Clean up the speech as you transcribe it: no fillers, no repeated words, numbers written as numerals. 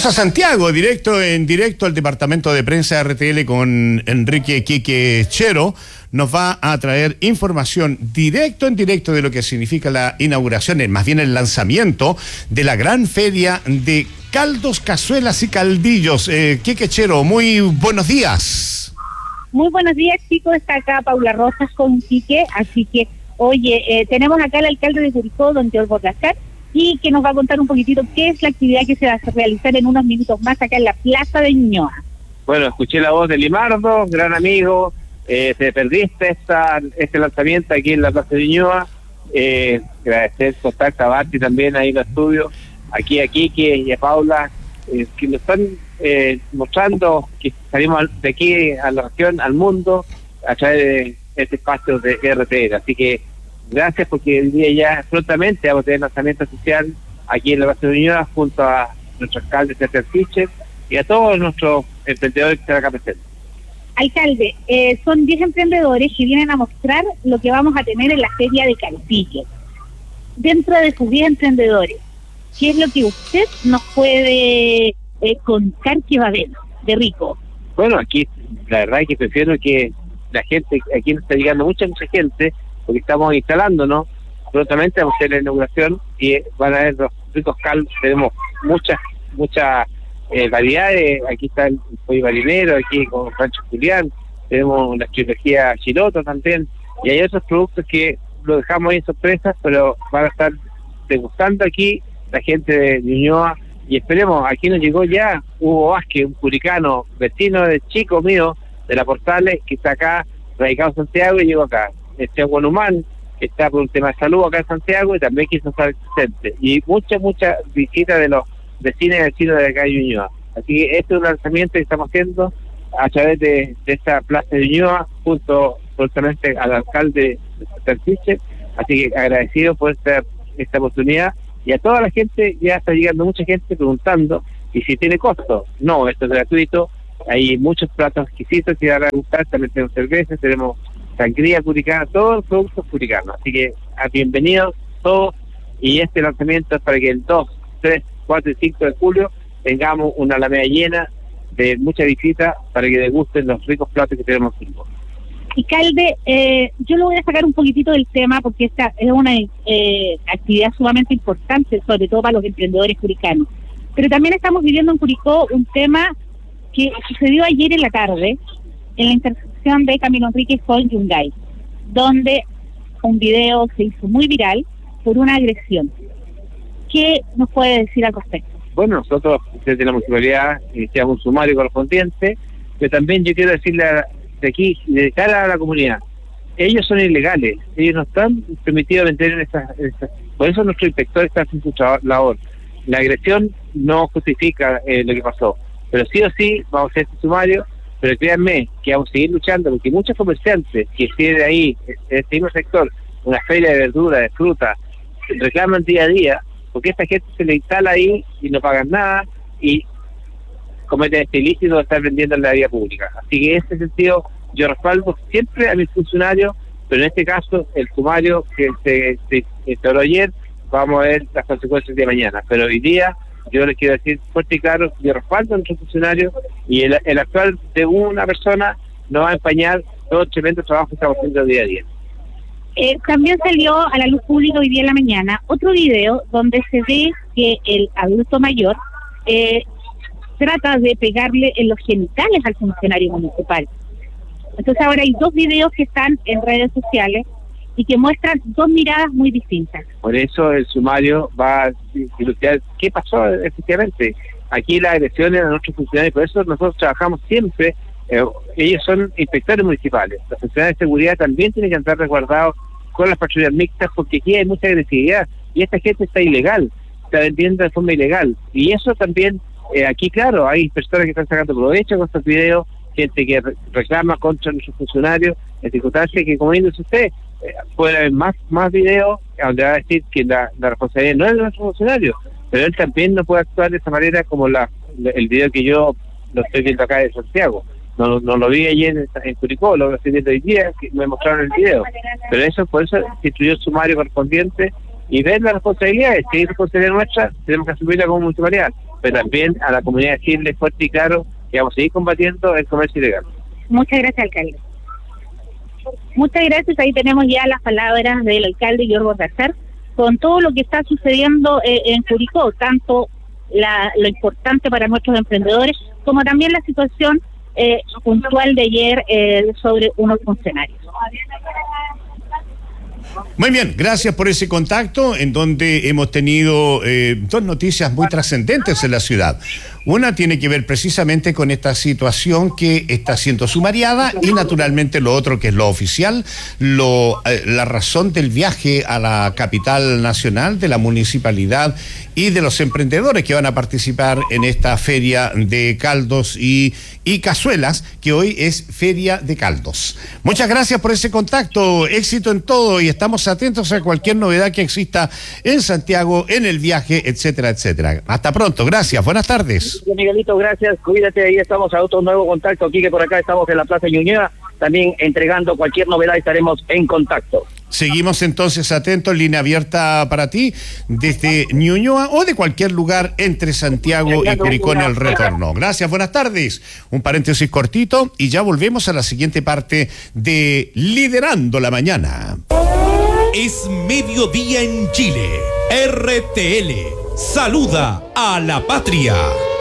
a Santiago, en directo al departamento de prensa de RTL con Enrique Quique Chero. Nos va a traer información en directo de lo que significa la inauguración, más bien el lanzamiento de la gran feria de caldos, cazuelas y caldillos. Quique Chero, muy buenos días. Muy buenos días, chicos. Está acá Paula Rosas con Quique, así que, oye, tenemos acá al alcalde de Curicó, don Teodoro Cascar, y que nos va a contar un poquitito qué es la actividad que se va a realizar en unos minutos más acá en la Plaza de Ñuñoa. Bueno, escuché la voz de Limardo, gran amigo, te perdiste este lanzamiento aquí en la Plaza de Ñuñoa. Agradecer contacto a Barty también ahí en el estudio, aquí a Quique y a Paula, que nos están mostrando que salimos de aquí a la región, al mundo, a través de este espacio de RTL. Así que gracias, porque el día ya prontamente vamos a tener lanzamiento oficial aquí en la Plaza de Ñuñoa junto a nuestro alcalde César Fischer y a todos nuestros emprendedores que están acá presentes. Alcalde, son 10 emprendedores que vienen a mostrar lo que vamos a tener en la feria de Calpique. Dentro de sus 10 emprendedores, ¿qué es lo que usted nos puede contar que va a haber de rico? Bueno, aquí la verdad es que prefiero que la gente, aquí nos está llegando mucha gente, porque estamos instalándonos. Prontamente vamos a hacer la inauguración y van a ver los ricos caldos. Tenemos muchas variedades. Aquí está el pollo marinero, aquí con Rancho Julián, tenemos la trilogía Chiloto también, y hay otros productos que lo dejamos ahí en sorpresas, pero van a estar degustando aquí la gente de Ñuñoa. Y esperemos, aquí nos llegó ya Hugo Vázquez, un curicano, vecino de chico mío de la Portales, que está acá, radicado en Santiago, y llegó acá. Guanumán, que está por un tema de salud acá en Santiago, y también quiso estar presente. Y muchas visitas de los vecinos y vecinos de acá de Ñuñoa. Así que este es un lanzamiento que estamos haciendo a través de esta Plaza de Ñuñoa, junto justamente al alcalde César Fischer. Así que agradecido por esta oportunidad. Y a toda la gente, ya está llegando mucha gente preguntando, ¿y si tiene costo? No, esto es gratuito. Hay muchos platos exquisitos que van a gustar. También tenemos cerveza, tenemos sangría curicana, todos los productos curicanos. Así que bienvenidos todos. Y este lanzamiento es para que el 2, 3, 4 y 5 de julio tengamos una alameda llena de muchas visitas para que degusten los ricos platos que tenemos en Curicó. Alcalde, yo lo voy a sacar un poquitito del tema porque esta es una actividad sumamente importante, sobre todo para los emprendedores curicanos. Pero también estamos viviendo en Curicó un tema que sucedió ayer en la tarde en la intersección de Camilo Enríquez con Yungay, donde un video se hizo muy viral por una agresión. ¿Qué nos puede decir al respecto? Bueno, nosotros desde la municipalidad iniciamos un sumario correspondiente, pero también yo quiero decirle de aquí, de cara a la comunidad, ellos son ilegales, ellos no están permitidos vender en esas. Por eso nuestro inspector está haciendo su labor. La agresión no justifica lo que pasó, pero sí o sí vamos a hacer este sumario. Pero créanme que vamos a seguir luchando, porque muchos comerciantes que tienen ahí, en este mismo sector, una feria de verdura, de fruta, reclaman día a día, porque esta gente se le instala ahí y no pagan nada y cometen este ilícito de estar vendiendo en la vía pública. Así que en ese sentido yo respaldo siempre a mis funcionarios, pero en este caso el sumario que se instauró ayer, vamos a ver las consecuencias de mañana. Pero hoy día yo les quiero decir fuerte y claro, yo respaldo a nuestros funcionarios, y el actual de una persona no va a empañar todo el tremendo trabajo que estamos haciendo día a día. También salió a la luz pública hoy día en la mañana otro video donde se ve que el adulto mayor trata de pegarle en los genitales al funcionario municipal. Entonces ahora hay 2 videos que están en redes sociales y que muestran 2 miradas muy distintas. Por eso el sumario va a ilustrar qué pasó efectivamente. Aquí las agresiones a nuestros funcionarios, por eso nosotros trabajamos siempre, ellos son inspectores municipales. Los funcionarios de seguridad también tienen que andar resguardados con las patrullas mixtas, porque aquí hay mucha agresividad y esta gente está ilegal, está vendiendo de forma ilegal. Y eso también, aquí claro, hay personas que están sacando provecho con estos videos, gente que reclama contra nuestros funcionarios, en circunstancias que, como dice usted, puede haber más videos donde va a decir que la responsabilidad no es de nuestros funcionarios, pero él también no puede actuar de esa manera como el video que yo lo estoy viendo acá de Santiago. No lo vi ayer en Curicó, lo estoy viendo hoy día, que me mostraron el video. Pero por eso se instruyó el sumario correspondiente y ver las responsabilidades. Si hay responsabilidad nuestra, tenemos que asumirla como municipalidad. pero también a la comunidad decirle fuerte y claro que vamos a seguir combatiendo el comercio ilegal. Muchas gracias, alcalde. Muchas gracias. Ahí tenemos ya las palabras del alcalde Giorgio Bordazar con todo lo que está sucediendo en Curicó, tanto lo importante para nuestros emprendedores como también la situación puntual de ayer sobre unos funcionarios. Muy bien, gracias por ese contacto en donde hemos tenido dos noticias muy trascendentes en la ciudad. Una tiene que ver precisamente con esta situación que está siendo sumariada y naturalmente lo otro que es lo oficial, la razón del viaje a la capital nacional de la municipalidad y de los emprendedores que van a participar en esta feria de caldos y cazuelas, que hoy es Feria de Caldos. Muchas gracias por ese contacto, éxito en todo y estamos atentos a cualquier novedad que exista en Santiago, en el viaje, etcétera, etcétera. Hasta pronto, gracias, buenas tardes. Miguelito, gracias, cuídate, ahí estamos a otro nuevo contacto, aquí que por acá estamos en la Plaza Ñuñoa, también entregando cualquier novedad, estaremos en contacto. Seguimos entonces atentos, línea abierta para ti, desde Ñuñoa o de cualquier lugar entre Santiago y Curicó en el retorno. Gracias, buenas tardes. Un paréntesis cortito y ya volvemos a la siguiente parte de Liderando la Mañana. Es mediodía en Chile. RTL saluda a la patria.